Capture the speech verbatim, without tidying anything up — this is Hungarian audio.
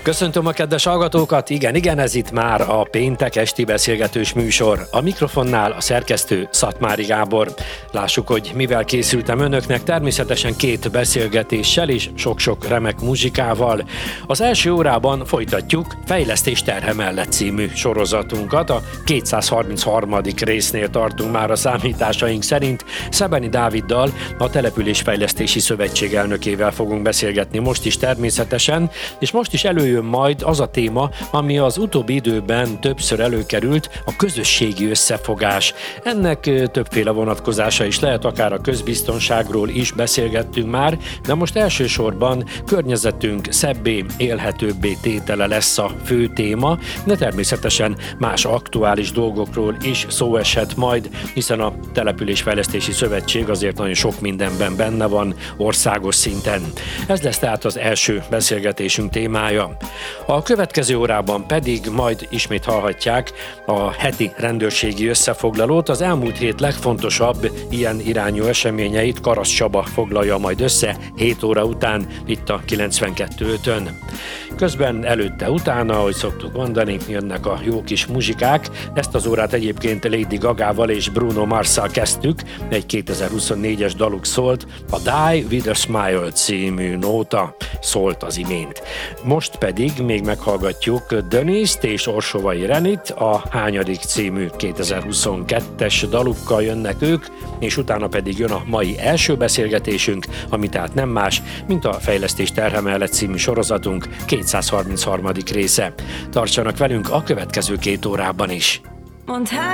Köszöntöm a kedves hallgatókat, igen, igen, ez itt már a péntek esti beszélgetős műsor. A mikrofonnál a szerkesztő Szatmári Gábor. Lássuk, hogy mivel készültem önöknek, természetesen két beszélgetéssel és sok-sok remek muzsikával. Az első órában folytatjuk Fejlesztés terhe mellett című sorozatunkat. A kétszázharmincharmadik résznél tartunk már a számításaink szerint. Szebeni Dáviddal, a Településfejlesztési Szövetség elnökével fogunk beszélgetni most is természetesen, és most is elő jön majd az a téma, ami az utóbbi időben többször előkerült, a közösségi összefogás. Ennek többféle vonatkozása is lehet, akár a közbiztonságról is beszélgettünk már, de most elsősorban környezetünk szebbé, élhetőbbé tétele lesz a fő téma, de természetesen más aktuális dolgokról is szó eshet majd, hiszen a Településfejlesztési Szövetség azért nagyon sok mindenben benne van országos szinten. Ez lesz tehát az első beszélgetésünk témája. A következő órában pedig majd ismét hallhatják a heti rendőrségi összefoglalót. Az elmúlt hét legfontosabb ilyen irányú eseményeit Karasz Csaba foglalja majd össze hét óra után itt a kilencvenkettő ötön. Közben előtte, utána, ahogy szoktuk mondani, jönnek a jó kis muzsikák. Ezt az órát egyébként Lady Gagával és Bruno Marsszal kezdtük. Egy kétezer-huszonnégyes daluk szólt, a Die With A Smile című nóta szólt az imént. Most pedig még meghallgatjuk Denise-t és Orsovai Renit, a Hányadik című kétezer-huszonkettes dalukkal jönnek ők, és utána pedig jön a mai első beszélgetésünk, ami tehát nem más, mint a Fejlesztés terhe mellett című sorozatunk kétszázharmincharmadik része. Tartsanak velünk a következő két órában is!